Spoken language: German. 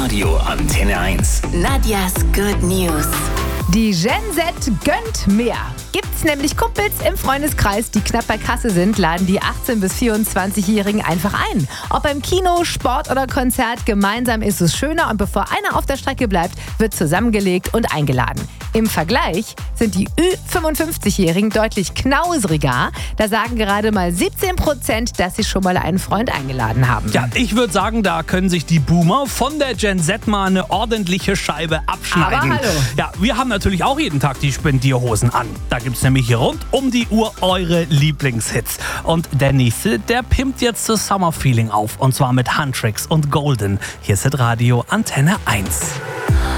Radio Antenne 1. Nadjas Good News. Die Gen Z gönnt mehr. Gibt's nämlich Kumpels im Freundeskreis, die knapp bei Kasse sind, laden die 18- bis 24-Jährigen einfach ein. Ob beim Kino, Sport oder Konzert, gemeinsam ist es schöner und bevor einer auf der Strecke bleibt, wird zusammengelegt und eingeladen. Im Vergleich sind die Ü55-Jährigen deutlich knausriger. Da sagen gerade mal 17%, dass sie schon mal einen Freund eingeladen haben. Ja, ich würde sagen, da können sich die Boomer von der Gen Z mal eine ordentliche Scheibe abschneiden. Aber hallo. Ja, wir haben natürlich auch jeden Tag die Spendierhosen an. Da gibt's nämlich hier rund um die Uhr eure Lieblingshits. Und der nächste, der pimpt jetzt das Summer Feeling auf. Und zwar mit Huntrix und Golden. Hier ist Radio Antenne 1.